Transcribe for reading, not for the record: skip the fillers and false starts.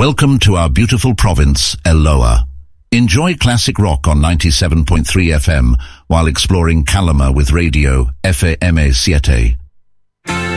Welcome to our beautiful province, Eloa. Enjoy classic rock on 97.3 FM while exploring Calama with Radio FAMA 7.